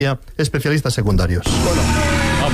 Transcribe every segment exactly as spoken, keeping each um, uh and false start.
especialistas secundarios. Bueno, vamos.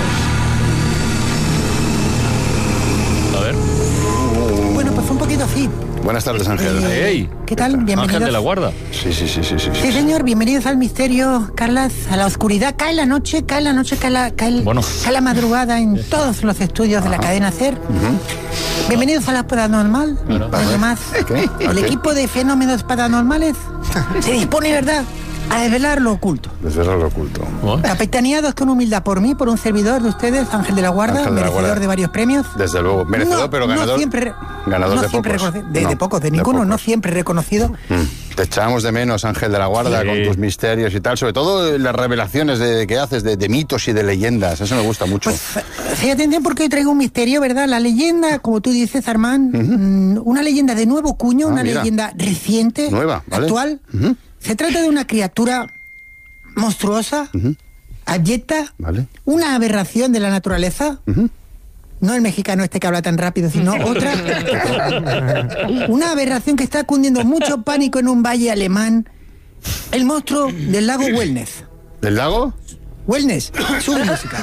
A ver. Bueno, pues fue un poquito así. Buenas tardes, Ángel. Eh, Hey. ¿Qué tal? Bienvenidos. Ángel de la Guarda. Sí, sí, sí, sí, sí. Sí, señor, bienvenidos al misterio, Carlas, a la oscuridad. Cae la noche, cae la noche, cae la, cae el- Bueno. cae la madrugada en todos los estudios de la cadena SER. Uh-huh. Bienvenidos a la paranormal. Bueno. Además, ¿Qué? el ¿A qué? equipo de fenómenos paranormales se dispone, ¿verdad?, a desvelar lo oculto. Desvelar lo oculto. ¿Oh? Capitaneados con humildad por mí, por un servidor de ustedes, Ángel de la Guarda, Ángel de la merecedor Guarda. de varios premios. Desde luego, merecedor, No, pero no ganador. siempre, ganador no de siempre pocos. reconoce- de, No, de pocos, de de ninguno, pocos. no siempre reconocido. Mm. Te echamos de menos, Ángel de la Guarda, Sí. con tus misterios y tal. Sobre todo las revelaciones de, que haces de, de mitos y de leyendas. Eso me gusta mucho. Pues fíjate bien porque hoy traigo un misterio, ¿verdad? La leyenda, como tú dices, Armand, mm, una leyenda de nuevo cuño, Ah, una mira. leyenda reciente, Nueva, ¿vale? actual. Ujú. Se trata de una criatura monstruosa, Ujú. abyecta, Vale. una aberración de la naturaleza. Ujú. No el mexicano este que habla tan rápido, sino otra. Una aberración que está cundiendo mucho pánico en un valle alemán. El monstruo del lago Wellness. ¿Del lago? Wellness, sube música.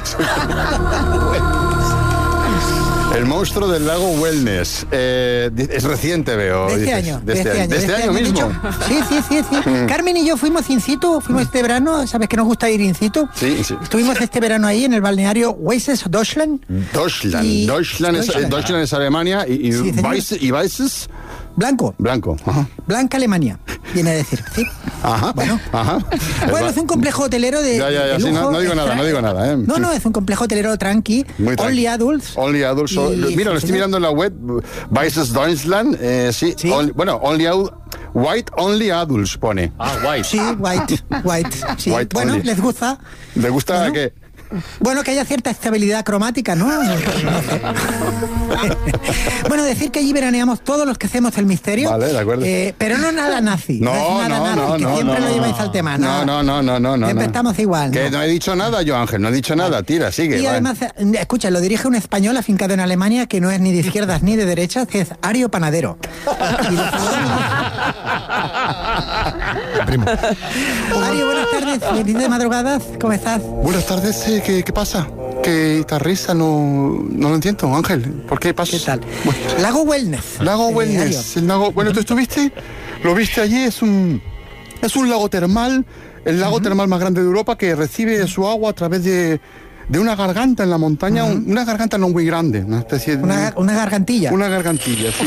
El monstruo del lago Wellness. Eh, di- es reciente, veo. De este dices. año. De este año, de este año de mismo. hecho. Sí, sí, sí, sí. Carmen y yo fuimos in situ, fuimos este verano, sabes que nos gusta ir in situ. Sí, sí. Estuvimos este verano ahí en el balneario Weißes Deutschland. Deutschland. Y- Deutschland, es, Deutschland. Deutschland es Alemania y, y, Sí, señor. Weiss- y Weißes, Blanco. blanco. Ajá. Blanca Alemania, viene a decir. ¿Sí? Ajá. Bueno. Ajá. Bueno, es un complejo hotelero de. Ya, ya, ya, de sí, no- lujo, no digo nada, extra- no digo nada, ¿eh? No, no, es un complejo hotelero tranqui. Muy tranqui. Only adults. Only adults. Y- so- lo- mira, lo sí, estoy señor. mirando en la web. Weißes Deutschland. Eh, sí. Sí. Only- bueno, only adult- White Only Adults pone. Ah, guay. Sí, white, white. Sí. White bueno, only. les gusta. ¿Le gusta Bueno. qué? Bueno, que haya cierta estabilidad cromática, ¿no? No sé. Bueno, decir que allí veraneamos todos los que hacemos el misterio. Vale, de acuerdo. Eh, pero no nada nazi. No, es nada no, nazi, no, que no, siempre no, lo no. lleváis al tema. No, nada. no, no, no, no, no. Siempre no. estamos igual. Que ¿no? no he dicho nada yo, Ángel, no he dicho nada. Tira, sigue. Y va. además, eh, escucha, lo dirige un español afincado en Alemania que no es ni de izquierdas ni de derechas, que es Ario Panadero. Y lo Primo. Ario, buenas tardes, bienvenido de madrugadas, ¿cómo estás? Buenas tardes, eh, ¿qué, qué pasa? Que esta risa no, no lo entiendo, Ángel. ¿Por qué pasa? ¿Qué tal? Bueno, Lago Wellness. lago Eh, Wellness. El lago, bueno, ¿tú estuviste? ¿Lo viste allí? Es un, es un lago termal, el lago termal más grande de Europa que recibe su agua a través de, de una garganta en la montaña, un- una garganta no muy grande, una especie de... Una, una gargantilla. Una gargantilla, sí.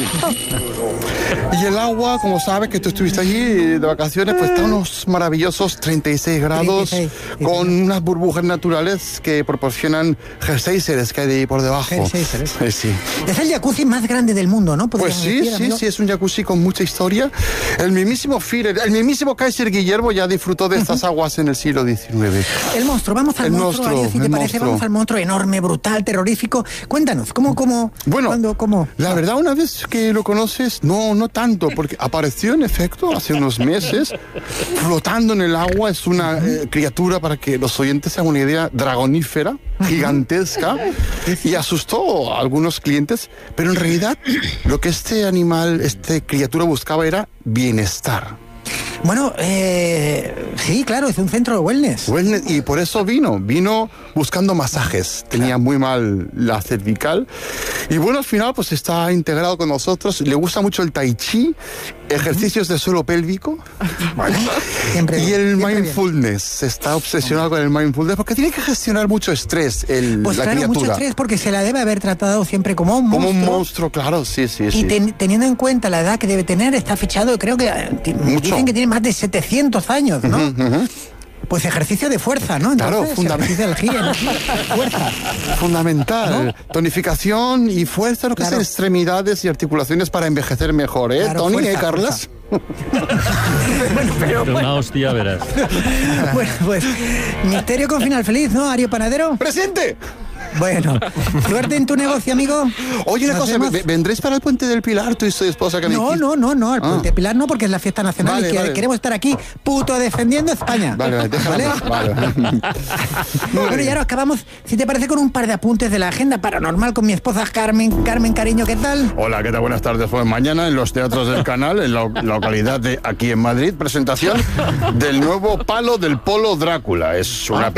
Y el agua, como sabes que tú estuviste allí de vacaciones, pues está a unos maravillosos treinta y seis grados, treinta y seis, sí, con sí. unas burbujas naturales que proporcionan geysers que hay de ahí por debajo. Geysers. Eh, sí. Es el jacuzzi más grande del mundo, ¿no? Pues Podríamos sí, decir, sí, amigo. sí, es un jacuzzi con mucha historia. El mismísimo Führer, el mismísimo Kaiser Guillermo ya disfrutó de estas aguas en el siglo diecinueve. El monstruo, vamos al El monstruo, monstruo, Ario, si te el parece, monstruo. vamos al monstruo enorme, brutal, terrorífico. Cuéntanos, ¿cómo, cómo, Bueno, cuándo, cómo? la verdad, una vez que lo conoces, no, no tanto, porque apareció en efecto hace unos meses, flotando en el agua. Es una eh, criatura, para que los oyentes se hagan una idea, dragonífera, gigantesca, y asustó a algunos clientes, pero en realidad lo que este animal, esta criatura buscaba era bienestar. Bueno, eh, sí, claro, es un centro de wellness. Wellness, y por eso vino, vino buscando masajes, tenía muy mal la cervical, y bueno, al final pues está integrado con nosotros, le gusta mucho el tai chi, ejercicios de suelo pélvico, Siempre y bien, el siempre bien. mindfulness, está obsesionado con el mindfulness, porque tiene que gestionar mucho estrés el, Pues la claro, mucho criatura. estrés porque se la debe haber tratado siempre como un Como monstruo. un monstruo, claro, sí, sí, Y sí. ten- teniendo en cuenta la edad que debe tener, está fichado, creo que eh, ti- Mucho. dicen que tiene más de setecientos años, ¿no? Ujú, ujú. Pues ejercicio de fuerza, ¿no? Claro, Entonces, fundament- ejercicio de energía, energía, fuerza. Fundamental, tonificación y fuerza, lo que Claro. es extremidades y articulaciones para envejecer mejor, ¿eh, Claro, Tony, fuerza, eh, Carlas? Bueno, pero Pero una hostia, verás. bueno, pues misterio con final feliz, ¿no, Ario Panadero? ¡Presente! Bueno, suerte en tu negocio, amigo. Oye, una ¿Nos cosa, vemos? ¿ve- ¿vendréis para el Puente del Pilar, tú y tu esposa que me No, dijiste? no, no, no, el Ah. Puente Pilar no, porque es la fiesta nacional Vale, y que vale. queremos estar aquí, puto, defendiendo España. Vale, vale, déjala. ¿Vale? Vale. Bueno, y ahora acabamos, si te parece, con un par de apuntes de la agenda paranormal con mi esposa Carmen. Carmen, cariño, ¿qué tal? Hola, ¿qué tal? Buenas tardes. Pues mañana en los teatros del canal, en la localidad de aquí en Madrid, presentación del nuevo palo del Polo Drácula. Es una